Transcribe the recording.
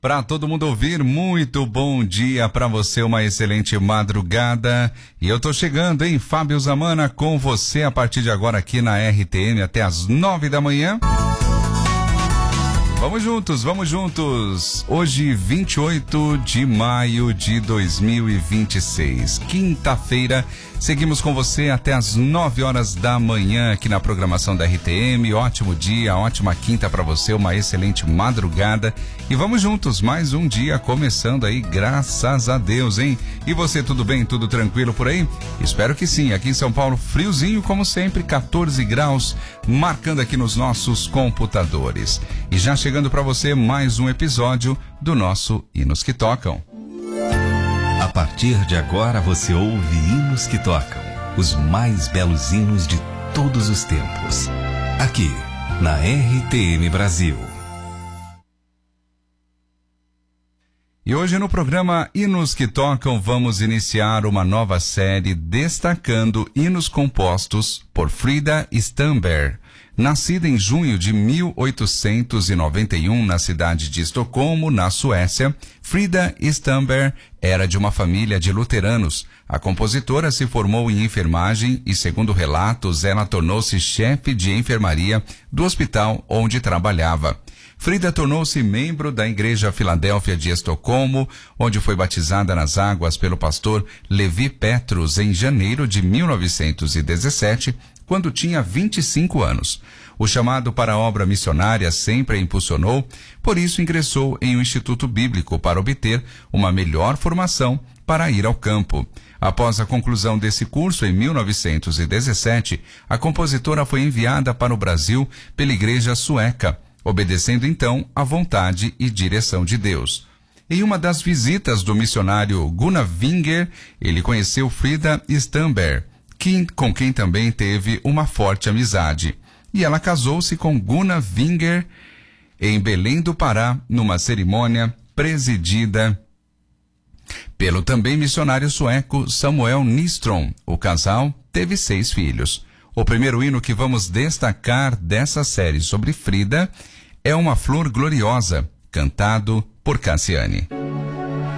Para todo mundo ouvir, muito bom dia para você, uma excelente madrugada. E eu tô chegando, hein? Fábio Zamana com você a partir de agora aqui na RTM até as 9 da manhã. Vamos juntos. Hoje, 28 de maio de 2026, quinta-feira. Seguimos com você até as 9 horas da manhã aqui na programação da RTM. Ótimo dia, ótima quinta para você, uma excelente madrugada. E vamos juntos, mais um dia começando aí, graças a Deus, hein? E você, tudo bem, tudo tranquilo por aí? Espero que sim. Aqui em São Paulo, friozinho como sempre, 14 graus, marcando aqui nos nossos computadores. E já chegando para você mais um episódio do nosso Hinos que Tocam. A partir de agora você ouve Hinos que Tocam, os mais belos hinos de todos os tempos, aqui na RTM Brasil. E hoje no programa Hinos que Tocam vamos iniciar uma nova série destacando hinos compostos por Frida Stamberg. Nascida em junho de 1891 na cidade de Estocolmo, na Suécia, Frida Stamberg era de uma família de luteranos. A compositora se formou em enfermagem e, segundo relatos, ela tornou-se chefe de enfermaria do hospital onde trabalhava. Frida tornou-se membro da Igreja Filadélfia de Estocolmo, onde foi batizada nas águas pelo pastor Levi Petrus em janeiro de 1917, quando tinha 25 anos. O chamado para a obra missionária sempre a impulsionou, por isso ingressou em um instituto bíblico para obter uma melhor formação para ir ao campo. Após a conclusão desse curso, em 1917, a compositora foi enviada para o Brasil pela Igreja Sueca, obedecendo então à vontade e direção de Deus. Em uma das visitas do missionário Gunnar Winger, ele conheceu Frida Stamberg, com quem também teve uma forte amizade. E ela casou-se com Gunnar Winger em Belém do Pará, numa cerimônia presidida pelo também missionário sueco Samuel Nyström. O casal teve 6 filhos. O primeiro hino que vamos destacar dessa série sobre Frida é Uma Flor Gloriosa, cantado por Cassiane.